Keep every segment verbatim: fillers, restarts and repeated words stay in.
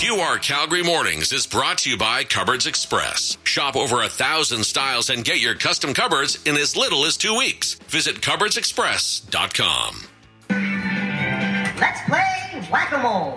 Q R Calgary Mornings is brought to you by Cupboards Express. Shop over a thousand styles and get your custom cupboards in as little as two weeks. Visit cupboards express dot com. Let's play Whack-A-Mole.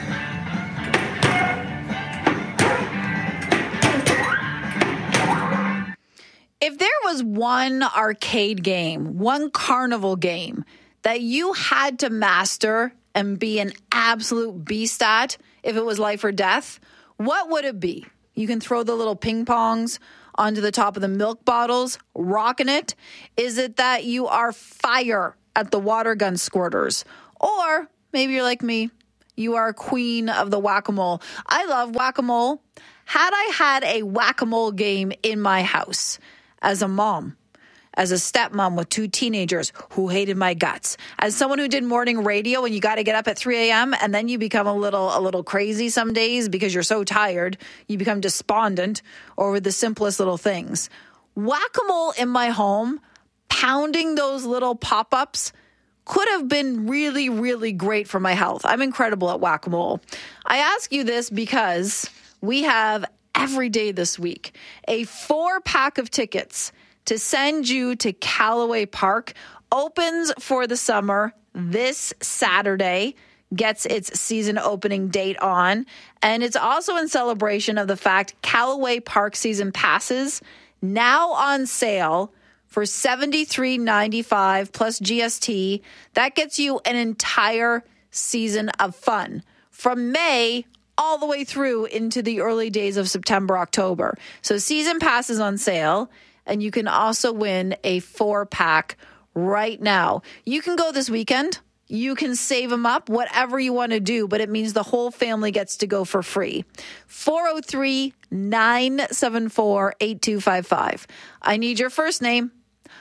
If there was one arcade game, one carnival game that you had to master and be an absolute beast at, if it was life or death, what would it be? You can throw the little ping pongs onto the top of the milk bottles, rocking it. Is it that you are fire at the water gun squirters? Or maybe you're like me, you are a queen of the whack-a-mole. I love whack-a-mole. Had I had a whack-a-mole game in my house as a mom, as a stepmom with two teenagers who hated my guts, as someone who did morning radio and you got to get up at three a.m. and then you become a little a little crazy some days because you're so tired, you become despondent over the simplest little things. Whack-a-mole in my home, pounding those little pop-ups, could have been really, really great for my health. I'm incredible at whack-a-mole. I ask you this because we have every day this week a four-pack of tickets to send you to Callaway Park. Opens for the summer this Saturday, gets its season opening date on. And it's also in celebration of the fact Callaway Park season passes now on sale for seventy-three ninety-five plus G S T. That gets you an entire season of fun from May all the way through into the early days of September, October. So season passes on sale. And you can also win a four-pack right now. You can go this weekend. You can save them up, whatever you want to do, but it means the whole family gets to go for free. four oh three, nine seven four, eight two five five. I need your first name,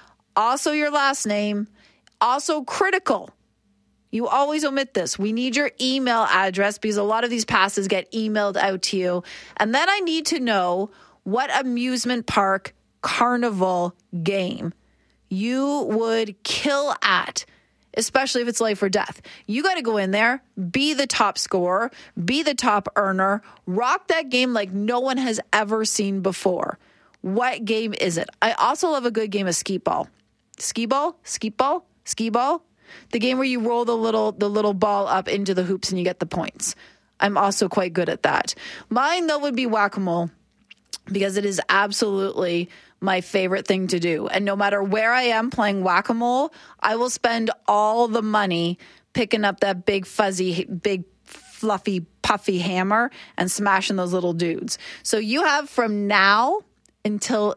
also your last name, also critical. You always omit this. We need your email address because a lot of these passes get emailed out to you. And then I need to know what amusement park carnival game you would kill at, especially if it's life or death. You got to go in there, be the top scorer, be the top earner, rock that game like no one has ever seen before. What game is it? I also love a good game of skee ball. Skee ball? Skee ball? Skee ball? The game where you roll the little the little ball up into the hoops and you get the points. I'm also quite good at that. Mine, though, would be whack-a-mole because it is absolutely my favorite thing to do. And no matter where I am playing whack-a-mole, I will spend all the money picking up that big fuzzy, big fluffy, puffy hammer and smashing those little dudes. So you have from now until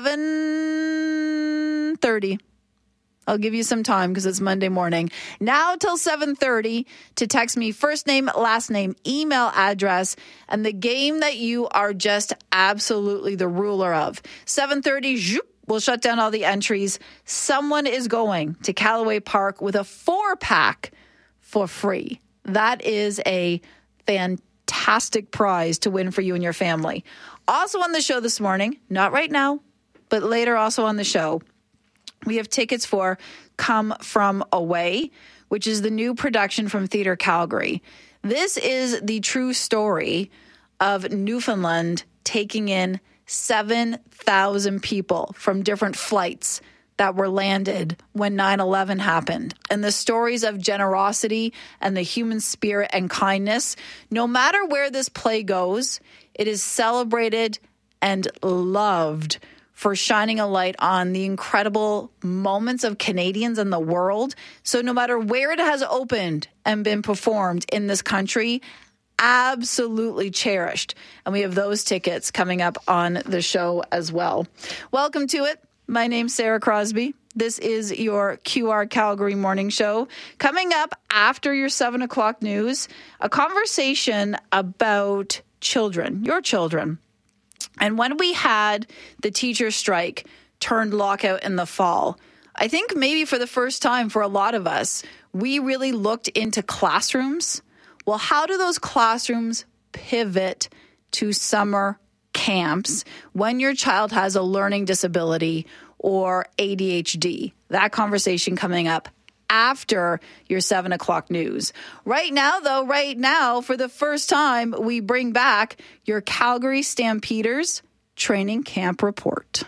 seven thirty. I'll give you some time because it's Monday morning. Now till seven thirty to text me first name, last name, email address, and the game that you are just absolutely the ruler of. seven thirty, zoop, we'll shut down all the entries. Someone is going to Callaway Park with a four-pack for free. That is a fantastic prize to win for you and your family. Also on the show this morning, not right now, but later also on the show, we have tickets for Come From Away, which is the new production from Theatre Calgary. This is the true story of Newfoundland taking in seven thousand people from different flights that were landed when nine eleven happened. And the stories of generosity and the human spirit and kindness, no matter where this play goes, it is celebrated and loved for shining a light on the incredible moments of Canadians in the world. So no matter where it has opened and been performed in this country, absolutely cherished. And we have those tickets coming up on the show as well. Welcome to it. My name's Sarah Crosby. This is your Q R Calgary Morning Show. Coming up after your seven o'clock news, a conversation about children, your children. And when we had the teacher strike turned lockout in the fall, I think maybe for the first time for a lot of us, we really looked into classrooms. Well, how do those classrooms pivot to summer camps when your child has a learning disability or A D H D? That conversation coming up after your seven o'clock news. Right now, though, right now, for the first time, we bring back your Calgary Stampeders training camp report.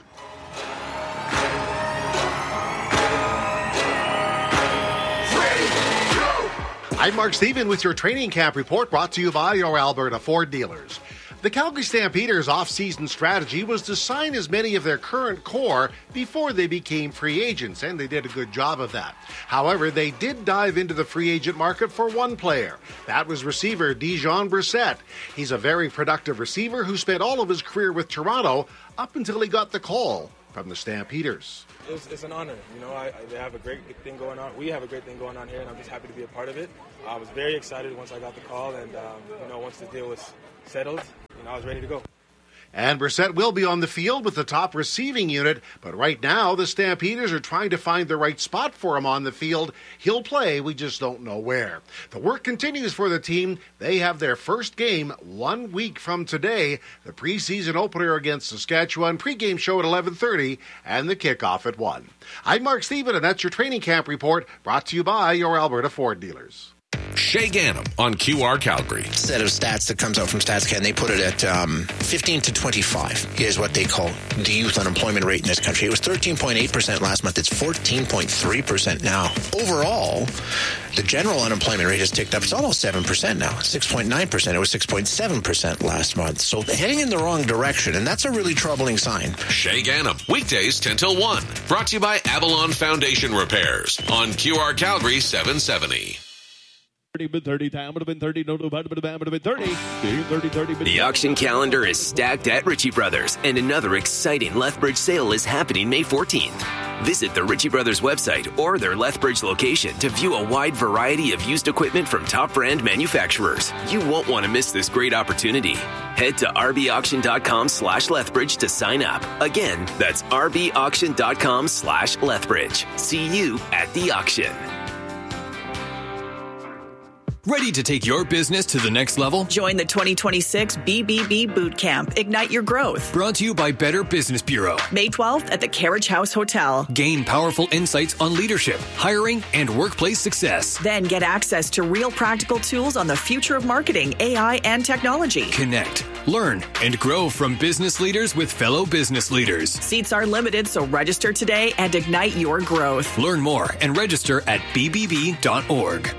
I'm Mark Stephen with your training camp report, brought to you by your Alberta Ford dealers. The Calgary Stampeders' off-season strategy was to sign as many of their current core before they became free agents, and they did a good job of that. However, they did dive into the free agent market for one player. That was receiver Dijon Brissett. He's a very productive receiver who spent all of his career with Toronto up until he got the call from the Stampeders. It's, it's an honor. You know, I, I, they have a great thing going on. We have a great thing going on here, and I'm just happy to be a part of it. I was very excited once I got the call, and, um, you know, once the deal was settled, you know, I was ready to go. And Brissett will be on the field with the top receiving unit, but right now the Stampeders are trying to find the right spot for him on the field. He'll play, we just don't know where. The work continues for the team. They have their first game one week from today, the preseason opener against Saskatchewan, pregame show at eleven thirty, and the kickoff at one. I'm Mark Stephen, and that's your training camp report, brought to you by your Alberta Ford dealers. Shay Gannam on Q R Calgary. Set of stats that comes out from StatsCan, they put it at um, fifteen to twenty-five is what they call the youth unemployment rate in this country. It was thirteen point eight percent last month. It's fourteen point three percent now. Overall, the general unemployment rate has ticked up. It's almost seven percent now, six point nine percent. It was six point seven percent last month. So heading in the wrong direction, and that's a really troubling sign. Shay Gannam, weekdays ten till one. Brought to you by Avalon Foundation Repairs on Q R Calgary seven seventy. thirty, time would have been thirty, no, no, would have been thirty, thirty, thirty. The auction calendar is stacked at Ritchie Brothers, and another exciting Lethbridge sale is happening May fourteenth. Visit the Ritchie Brothers website or their Lethbridge location to view a wide variety of used equipment from top brand manufacturers. You won't want to miss this great opportunity. Head to rbauction.com slash Lethbridge to sign up. Again, that's rbauction.com slash Lethbridge. See you at the auction. Ready to take your business to the next level? Join the twenty twenty-six B B B Boot Camp. Ignite your growth. Brought to you by Better Business Bureau. May twelfth at the Carriage House Hotel. Gain powerful insights on leadership, hiring, and workplace success. Then get access to real practical tools on the future of marketing, A I, and technology. Connect, learn, and grow from business leaders with fellow business leaders. Seats are limited, so register today and ignite your growth. Learn more and register at b b b dot org.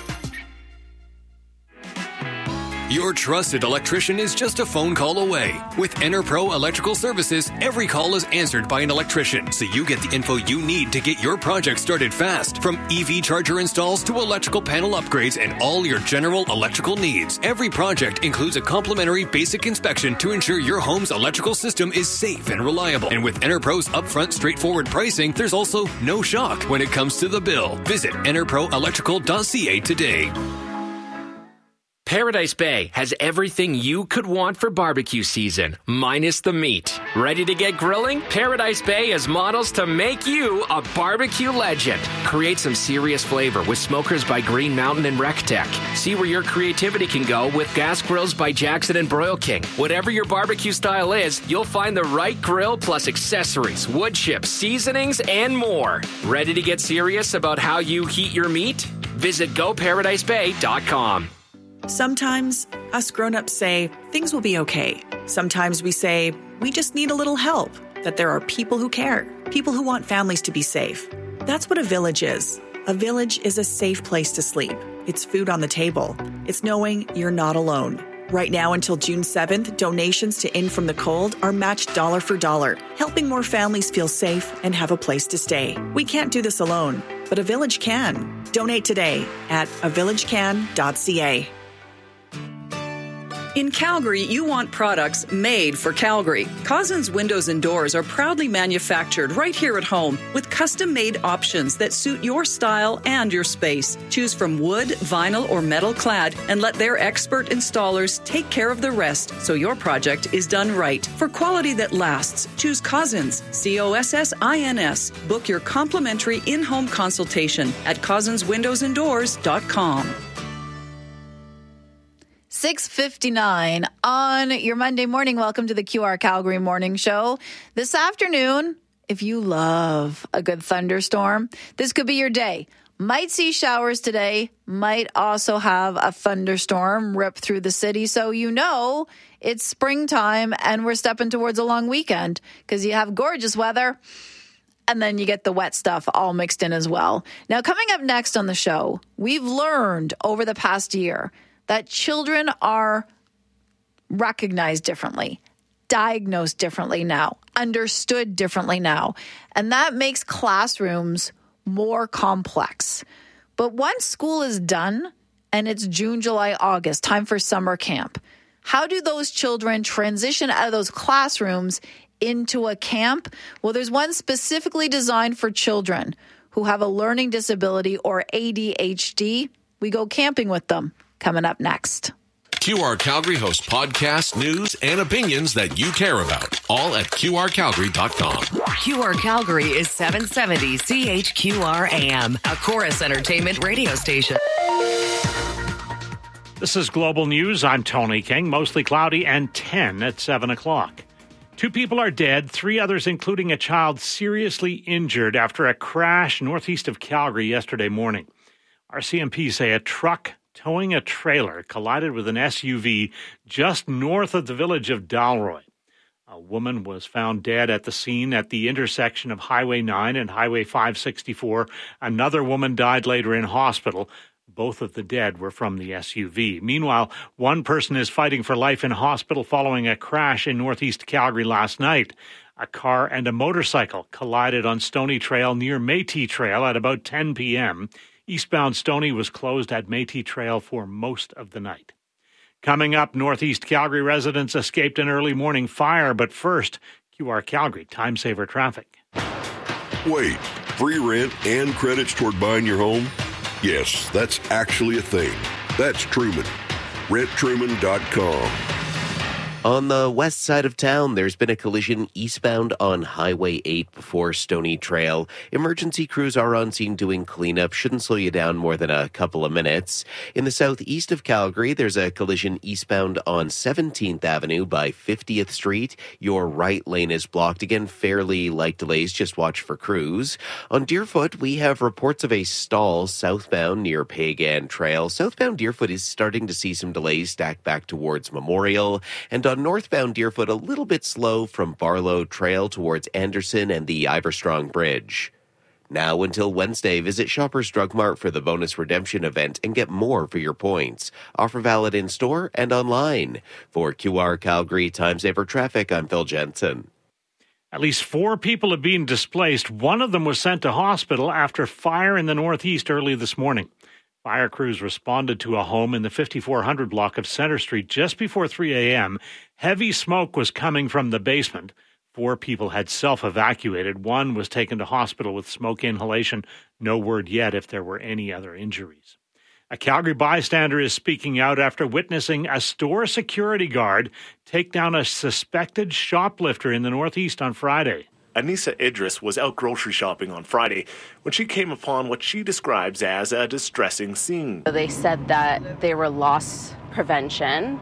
Your trusted electrician is just a phone call away. With EnerPro Electrical Services, every call is answered by an electrician, so you get the info you need to get your project started fast. From E V charger installs to electrical panel upgrades and all your general electrical needs, every project includes a complimentary basic inspection to ensure your home's electrical system is safe and reliable. And with EnerPro's upfront, straightforward pricing, there's also no shock when it comes to the bill. Visit enerpro electrical dot c a today. Paradise Bay has everything you could want for barbecue season, minus the meat. Ready to get grilling? Paradise Bay has models to make you a barbecue legend. Create some serious flavor with smokers by Green Mountain and RecTech. See where your creativity can go with gas grills by Jackson and Broil King. Whatever your barbecue style is, you'll find the right grill plus accessories, wood chips, seasonings, and more. Ready to get serious about how you heat your meat? Visit go paradise bay dot com. Sometimes us grown-ups say things will be okay. Sometimes we say we just need a little help, that there are people who care, people who want families to be safe. That's what a village is. A village is a safe place to sleep. It's food on the table. It's knowing you're not alone. Right now until June seventh, donations to In From the Cold are matched dollar for dollar, helping more families feel safe and have a place to stay. We can't do this alone, but a village can. Donate today at a village can dot c a. In Calgary, you want products made for Calgary. Cousins Windows and Doors are proudly manufactured right here at home with custom-made options that suit your style and your space. Choose from wood, vinyl, or metal clad and let their expert installers take care of the rest so your project is done right. For quality that lasts, choose Cousins, C O S S I N S. Book your complimentary in-home consultation at cousins windows and doors dot com. six fifty-nine on your Monday morning. Welcome to the Q R Calgary Morning Show. This afternoon, if you love a good thunderstorm, this could be your day. Might see showers today, might also have a thunderstorm rip through the city. So you know it's springtime and we're stepping towards a long weekend because you have gorgeous weather and then you get the wet stuff all mixed in as well. Now, coming up next on the show, we've learned over the past year that children are recognized differently, diagnosed differently now, understood differently now. And that makes classrooms more complex. But once school is done and it's June, July, August, time for summer camp, how do those children transition out of those classrooms into a camp? Well, there's one specifically designed for children who have a learning disability or A D H D. We go camping with them coming up next. Q R Calgary hosts podcasts, news, and opinions that you care about, all at Q R Calgary dot com. Q R Calgary is seven seventy C H Q R A M, a Chorus Entertainment radio station. This is Global News. I'm Tony King. Mostly cloudy and ten at seven o'clock. Two people are dead, three others, including a child, seriously injured after a crash northeast of Calgary yesterday morning. R C M P say a truck towing a trailer collided with an S U V just north of the village of Dalroy. A woman was found dead at the scene at the intersection of Highway nine and Highway five sixty-four. Another woman died later in hospital. Both of the dead were from the S U V. Meanwhile, one person is fighting for life in hospital following a crash in northeast Calgary last night. A car and a motorcycle collided on Stony Trail near Métis Trail at about ten p.m. Eastbound Stony was closed at Métis Trail for most of the night. Coming up, northeast Calgary residents escaped an early morning fire, but first, Q R Calgary time saver traffic. Wait, free rent and credits toward buying your home? Yes, that's actually a thing. That's Truman. rent truman dot com. On the west side of town, there's been a collision eastbound on Highway eight before Stony Trail. Emergency crews are on scene doing cleanup. Shouldn't slow you down more than a couple of minutes. In the southeast of Calgary, there's a collision eastbound on seventeenth Avenue by fiftieth Street. Your right lane is blocked. Again, fairly light delays. Just watch for crews. On Deerfoot, we have reports of a stall southbound near Pagan Trail. Southbound Deerfoot is starting to see some delays stacked back towards Memorial. And on On northbound Deerfoot, a little bit slow from Barlow Trail towards Anderson and the Iverstrong Bridge. Now until Wednesday, visit Shoppers Drug Mart for the bonus redemption event and get more for your points. Offer valid in store and online. For Q R Calgary Time Saver Traffic, I'm Phil Jensen. At least four people have been displaced. One of them was sent to hospital after fire in the northeast early this morning. Fire crews responded to a home in the fifty-four hundred block of Center Street just before three a.m. Heavy smoke was coming from the basement. Four people had self-evacuated. One was taken to hospital with smoke inhalation. No word yet if there were any other injuries. A Calgary bystander is speaking out after witnessing a store security guard take down a suspected shoplifter in the northeast on Friday. Anissa Idris was out grocery shopping on Friday when she came upon what she describes as a distressing scene. They said that they were loss prevention,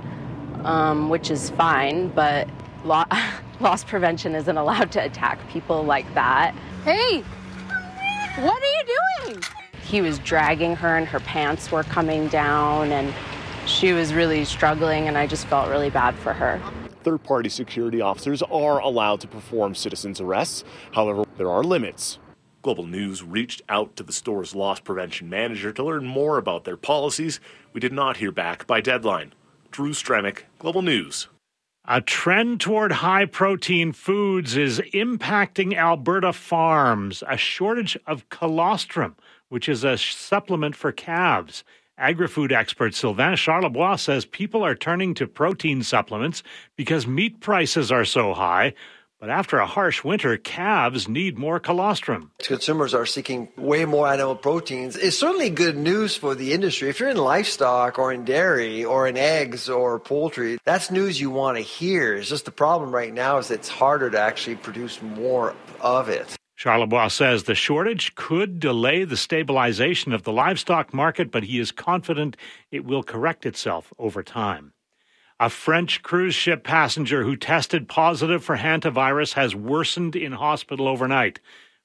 um, which is fine, but lo- loss prevention isn't allowed to attack people like that. Hey, what are you doing? He was dragging her and her pants were coming down and she was really struggling and I just felt really bad for her. Third-party security officers are allowed to perform citizens' arrests. However, there are limits. Global News reached out to the store's loss prevention manager to learn more about their policies. We did not hear back by deadline. Drew Stremick, Global News. A trend toward high-protein foods is impacting Alberta farms. A shortage of colostrum, which is a supplement for calves. Agri-food expert Sylvain Charlebois says people are turning to protein supplements because meat prices are so high. But after a harsh winter, calves need more colostrum. Consumers are seeking way more animal proteins. It's certainly good news for the industry. If you're in livestock or in dairy or in eggs or poultry, that's news you want to hear. It's just the problem right now is it's harder to actually produce more of it. Charlebois says the shortage could delay the stabilization of the livestock market, but he is confident it will correct itself over time. A French cruise ship passenger who tested positive for hantavirus has worsened in hospital overnight.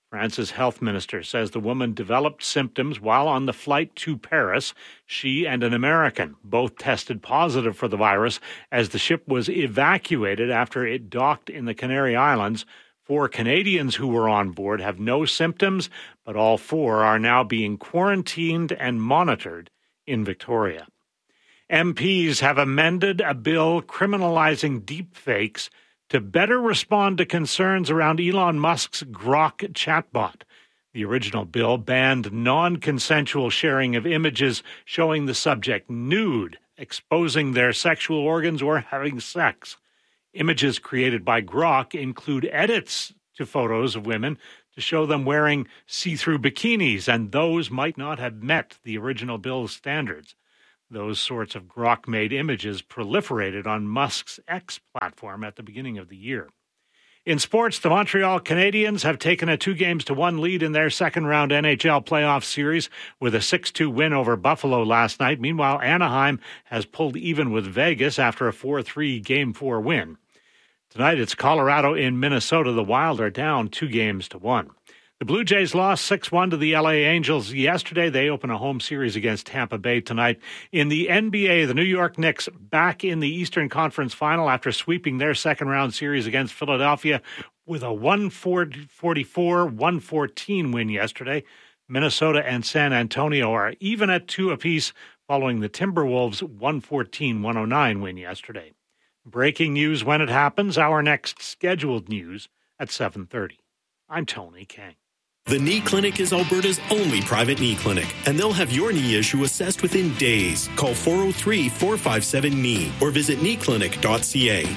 France's health minister says the woman developed symptoms while on the flight to Paris. She and an American both tested positive for the virus as the ship was evacuated after it docked in the Canary Islands. Four Canadians who were on board have no symptoms, but all four are now being quarantined and monitored in Victoria. M Ps have amended a bill criminalizing deepfakes to better respond to concerns around Elon Musk's Grok chatbot. The original bill banned non-consensual sharing of images showing the subject nude, exposing their sexual organs, or having sex. Images created by Grok include edits to photos of women to show them wearing see-through bikinis, and those might not have met the original bill's standards. Those sorts of Grok-made images proliferated on Musk's X platform at the beginning of the year. In sports, the Montreal Canadiens have taken a two games to one lead in their second-round N H L playoff series with a six two win over Buffalo last night. Meanwhile, Anaheim has pulled even with Vegas after a four three Game four win. Tonight, it's Colorado in Minnesota. The Wild are down two games to one. The Blue Jays lost six one to the L A Angels yesterday. They open a home series against Tampa Bay tonight. In the N B A, the New York Knicks back in the Eastern Conference Final after sweeping their second-round series against Philadelphia with a one forty-four one fourteen win yesterday. Minnesota and San Antonio are even at two apiece following the Timberwolves' one fourteen one oh nine win yesterday. Breaking news when it happens. Our next scheduled news at seven thirty. I'm Tony King. The Knee Clinic is Alberta's only private knee clinic, and they'll have your knee issue assessed within days. Call four oh three, four five seven, K N E E or visit knee clinic dot c a.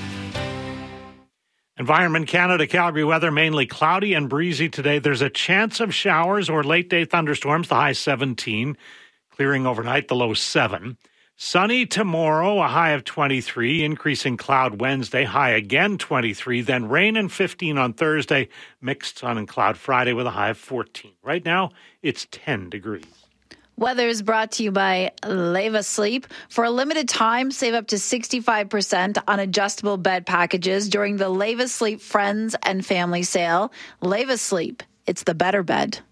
Environment Canada Calgary weather, mainly cloudy and breezy today. There's a chance of showers or late-day thunderstorms, the high seventeen. Clearing overnight, the low seven. Sunny tomorrow, a high of twenty-three. Increasing cloud Wednesday, high again twenty-three. Then rain and fifteen on Thursday. Mixed sun and cloud Friday with a high of fourteen. Right now, it's ten degrees. Weather is brought to you by Leva Sleep. For a limited time, save up to sixty-five percent on adjustable bed packages during the Leva Sleep Friends and Family Sale. Leva Sleep, it's the better bed.